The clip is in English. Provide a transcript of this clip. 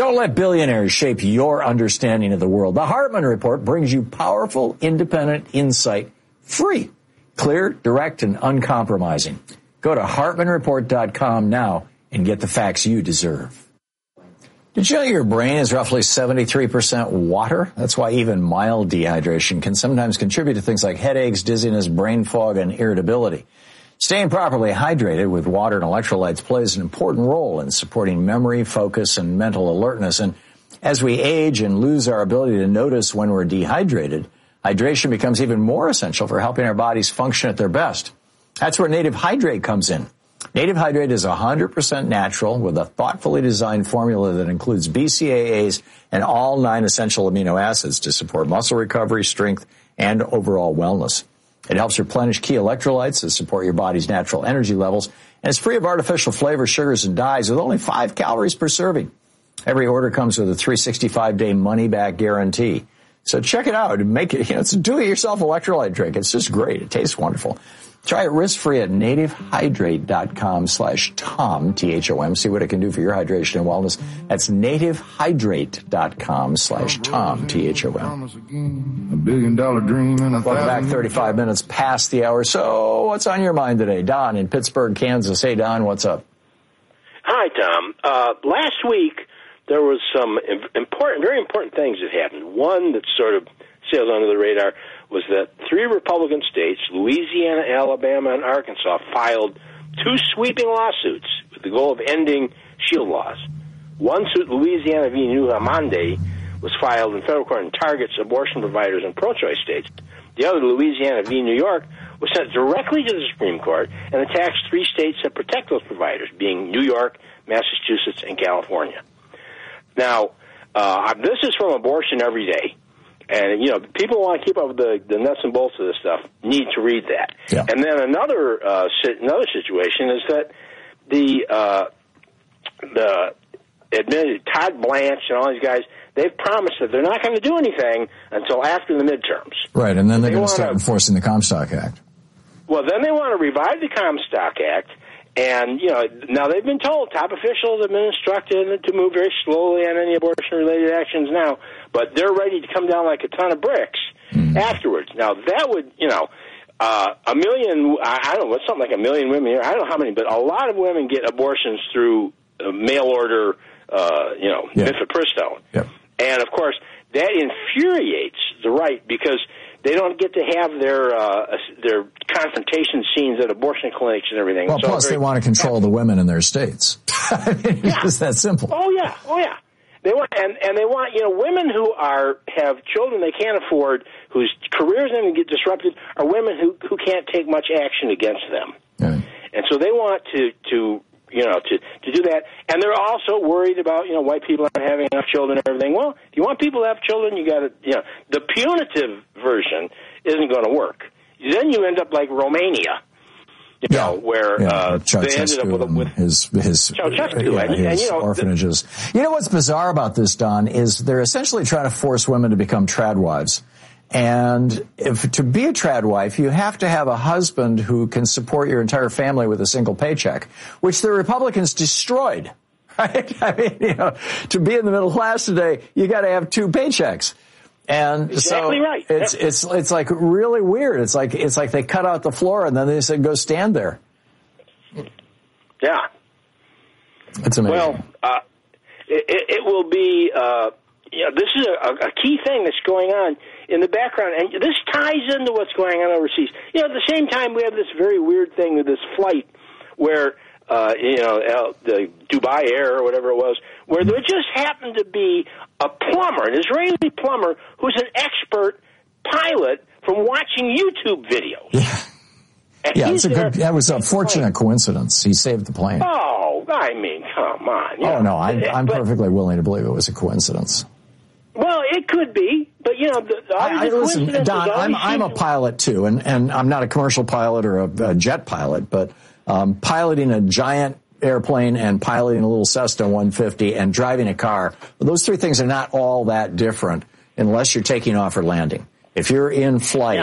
Don't let billionaires shape your understanding of the world. The Hartman Report brings you powerful, independent insight, free, clear, direct, and uncompromising. Go to HartmanReport.com now and get the facts you deserve. Did you know your brain is roughly 73% water? That's why even mild dehydration can sometimes contribute to things like headaches, dizziness, brain fog, and irritability. Staying properly hydrated with water and electrolytes plays an important role in supporting memory, focus, and mental alertness. And as we age and lose our ability to notice when we're dehydrated, hydration becomes even more essential for helping our bodies function at their best. That's where Native Hydrate comes in. Native Hydrate is 100% natural with a thoughtfully designed formula that includes BCAAs and all 9 essential amino acids to support muscle recovery, strength, and overall wellness. It helps replenish key electrolytes to support your body's natural energy levels, and it's free of artificial flavors, sugars, and dyes with only 5 calories per serving. Every order comes with a 365-day money-back guarantee. So check it out and make it, it's a do-it-yourself electrolyte drink. It's just great. It tastes wonderful. Try it risk-free at nativehydrate.com/Tom, T-H-O-M. See what it can do for your hydration and wellness. That's nativehydrate.com/Tom, T-H-O-M. $1 billion dream. Welcome back, 35 minutes past the hour. So what's on your mind today? Don in Pittsburgh, Kansas. Hey, Don, what's up? Hi, Tom. Last week, there was some very important things that happened. One that sort of sails under the radar was that 3 Republican states, Louisiana, Alabama, and Arkansas, filed 2 sweeping lawsuits with the goal of ending shield laws. One suit, Louisiana v. New Amande, was filed in federal court and targets abortion providers in pro-choice states. The other, Louisiana v. New York, was sent directly to the Supreme Court and attacks 3 states that protect those providers, being New York, Massachusetts, and California. Now, this is from Abortion Every Day. And, people who want to keep up with the nuts and bolts of this stuff need to read that. Yeah. And then another situation is that the admitted Todd Blanche and all these guys, they've promised that they're not going to do anything until after the midterms. Right, and then they're going to start enforcing the Comstock Act. Well, then they want to revive the Comstock Act. And, now they've been told, top officials have been instructed to move very slowly on any abortion-related actions now, but they're ready to come down like a ton of bricks afterwards. Now, that would, a million, I don't know, what's something like 1 million women here, I don't know how many, but a lot of women get abortions through mail order, mifepristone. Yep. And, of course, that infuriates the right because they don't get to have their confrontation scenes at abortion clinics and everything. Well, plus they want to control the women in their states. I mean, it's just that simple. Oh yeah. They want and they want women who have children they can't afford, whose careers are going to get disrupted, are women who can't take much action against them. Right. And so they want to do that, and they're also worried about white people aren't having enough children and everything. Well, if you want people to have children, you got to the punitive version isn't going to work. Then you end up like Romania, where they ended up with his Ceausescu, orphanages. What's bizarre about this, Don, is they're essentially trying to force women to become trad wives. And to be a trad wife, you have to have a husband who can support your entire family with a single paycheck, which the Republicans destroyed. Right? I mean, to be in the middle class today, you got to have 2 paychecks. And exactly so right. It's like really weird. It's like they cut out the floor and then they said go stand there. Yeah. It's amazing. Well, it will be. This is a key thing that's going on in the background, and this ties into what's going on overseas. At the same time, we have this very weird thing with this flight where, the Dubai Air or whatever it was, where there just happened to be a plumber, an Israeli plumber, who's an expert pilot from watching YouTube videos. Yeah, that was a fortunate coincidence. He saved the plane. Oh, I mean, come on. I'm perfectly willing to believe it was a coincidence. Well, it could be, but listen, Don, I'm a pilot too, and I'm not a commercial pilot or a jet pilot, but piloting a giant airplane and piloting a little Cessna 150 and driving a car, those 3 things are not all that different unless you're taking off or landing. If you're in flight,